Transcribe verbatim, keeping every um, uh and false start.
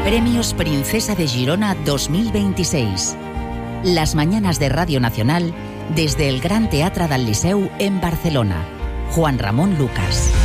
Premios Princesa de Girona dos mil veintiséis. Las mañanas de Radio Nacional desde el Gran Teatre del Liceu en Barcelona. Juan Ramón Lucas.